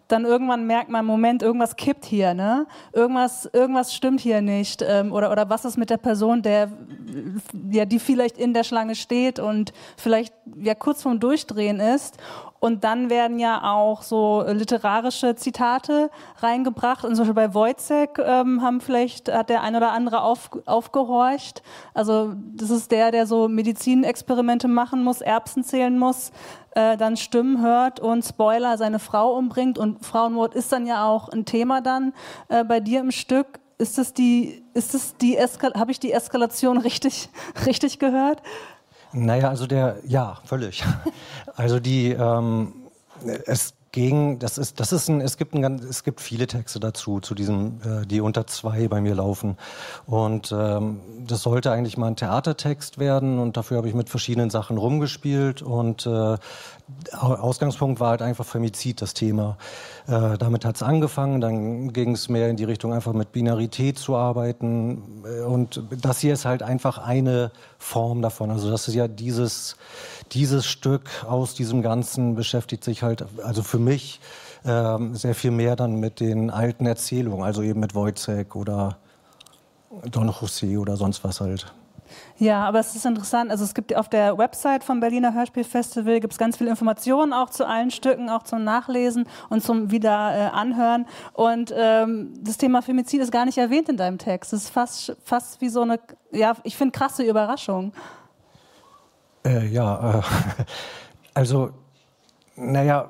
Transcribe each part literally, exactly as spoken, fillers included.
dann irgendwann merkt man, Moment, irgendwas kippt hier, ne? Irgendwas, irgendwas stimmt hier nicht. Ähm, oder, oder was ist mit der Person, der, ja, die vielleicht in der Schlange steht und vielleicht ja, kurz vorm Durchdrehen ist. Und dann werden ja auch so literarische Zitate reingebracht. Und zum Beispiel bei Wojciech ähm, haben vielleicht, hat der ein oder andere auf, aufgehorcht. Also das ist der, der so Medizinexperimente machen muss, Erbsen zählen muss, äh, dann Stimmen hört und Spoiler, seine Frau umbringt. Und Frauenmord ist dann ja auch ein Thema dann äh, bei dir im Stück. Ist das die, ist das die Eskal- habe ich die Eskalation richtig, richtig gehört? Naja, also der, ja, völlig. Also die, ähm, es ging, das ist, das ist ein, es gibt ein, ganz, es gibt viele Texte dazu, zu diesem, äh, die unter zwei bei mir laufen. Und ähm, das sollte eigentlich mal ein Theatertext werden und dafür habe ich mit verschiedenen Sachen rumgespielt und äh, Ausgangspunkt war halt einfach Femizid, das Thema. Äh, damit hat es angefangen, dann ging es mehr in die Richtung, einfach mit Binarität zu arbeiten. Und das hier ist halt einfach eine Form davon. Also das ist ja dieses, dieses Stück aus diesem Ganzen beschäftigt sich halt, also für mich, äh, sehr viel mehr dann mit den alten Erzählungen, also eben mit Wojciech oder Don José oder sonst was halt. Ja, aber es ist interessant, also es gibt auf der Website vom Berliner Hörspielfestival gibt es ganz viele Informationen auch zu allen Stücken, auch zum Nachlesen und zum wieder äh, anhören und ähm, das Thema Femizid ist gar nicht erwähnt in deinem Text. Das ist fast, fast wie so eine, ja, ich finde krasse Überraschung. Äh, ja, äh, also, naja,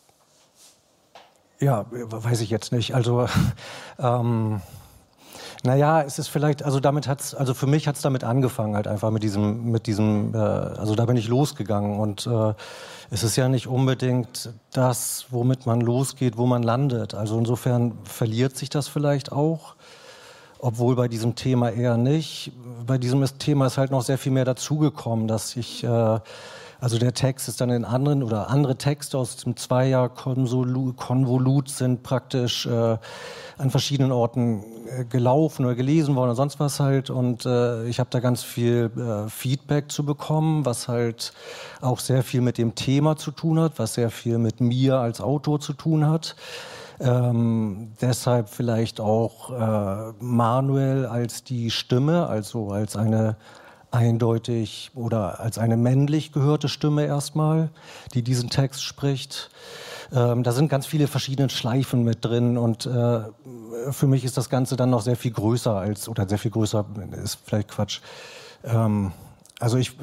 ja, weiß ich jetzt nicht, also, ähm, naja, es ist vielleicht, also damit hat's, also für mich hat's damit angefangen, halt einfach mit diesem, mit diesem, äh, also da bin ich losgegangen und äh, es ist ja nicht unbedingt das, womit man losgeht, wo man landet. Also insofern verliert sich das vielleicht auch, obwohl bei diesem Thema eher nicht. Bei diesem Thema ist halt noch sehr viel mehr dazugekommen, dass ich, äh, also der Text ist dann in anderen oder andere Texte aus dem Zweier-Konvolut sind praktisch äh, an verschiedenen Orten äh, gelaufen oder gelesen worden oder sonst was halt und äh, ich habe da ganz viel äh, Feedback zu bekommen, was halt auch sehr viel mit dem Thema zu tun hat, was sehr viel mit mir als Autor zu tun hat. Ähm, deshalb vielleicht auch äh, Manuel als die Stimme, also als eine eindeutig oder als eine männlich gehörte Stimme erstmal, die diesen Text spricht. Ähm, da sind ganz viele verschiedene Schleifen mit drin und äh, für mich ist das Ganze dann noch sehr viel größer als, oder sehr viel größer ist vielleicht Quatsch. Ähm, also ich...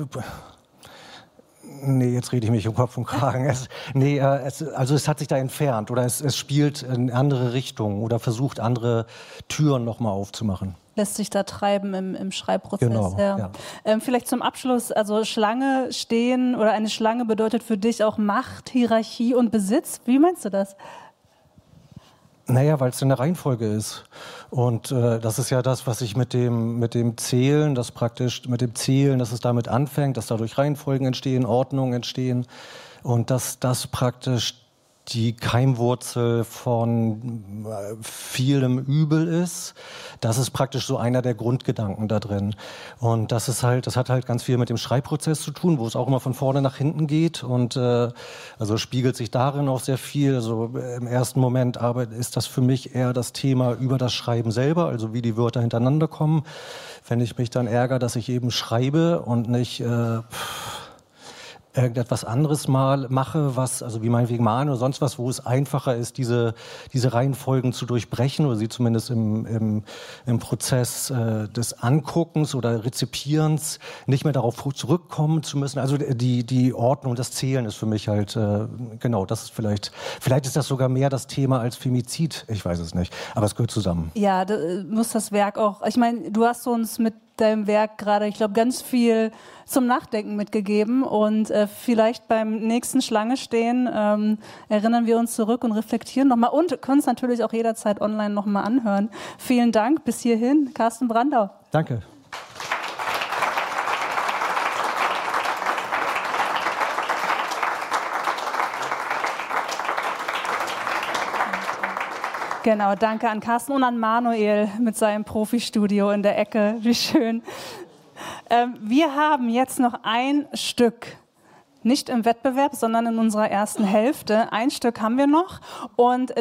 Nee, jetzt rede ich mich um Kopf und Kragen. Es, nee, äh, es, also es hat sich da entfernt oder es, es spielt in andere Richtungen oder versucht, andere Türen nochmal aufzumachen. Lässt sich da treiben im, im Schreibprozess. Genau, ja. ja. Ähm, vielleicht zum Abschluss, also Schlange stehen oder eine Schlange bedeutet für dich auch Macht, Hierarchie und Besitz. Wie meinst du das? Naja, weil es in der Reihenfolge ist. Und äh, das ist ja das, was ich mit dem, mit dem Zählen, das praktisch mit dem Zählen, dass es damit anfängt, dass dadurch Reihenfolgen entstehen, Ordnungen entstehen und dass das praktisch die Keimwurzel von vielem Übel ist. Das ist praktisch so einer der Grundgedanken da drin. Und das ist halt, das hat halt ganz viel mit dem Schreibprozess zu tun, wo es auch immer von vorne nach hinten geht. Und äh, also spiegelt sich darin auch sehr viel. Also im ersten Moment aber ist das für mich eher das Thema über das Schreiben selber, also wie die Wörter hintereinander kommen. Wenn ich mich dann ärgere, dass ich eben schreibe und nicht äh, irgendetwas anderes mal mache, was, also wie meinetwegen malen oder sonst was, wo es einfacher ist, diese, diese Reihenfolgen zu durchbrechen oder sie zumindest im, im, im Prozess äh, des Anguckens oder Rezipierens nicht mehr darauf zurückkommen zu müssen. Also die, die Ordnung, das Zählen ist für mich halt, äh, genau, das ist vielleicht, vielleicht ist das sogar mehr das Thema als Femizid, ich weiß es nicht, aber es gehört zusammen. Ja, da muss das Werk auch, ich meine, du hast uns mit deinem Werk gerade, ich glaube, ganz viel zum Nachdenken mitgegeben und äh, vielleicht beim nächsten Schlange stehen ähm, erinnern wir uns zurück und reflektieren nochmal und können es natürlich auch jederzeit online nochmal anhören. Vielen Dank bis hierhin, Carsten Brandau. Danke. Genau, danke an Carsten und an Manuel mit seinem Profistudio in der Ecke. Wie schön. Ähm, wir haben jetzt noch ein Stück, nicht im Wettbewerb, sondern in unserer ersten Hälfte. Ein Stück haben wir noch und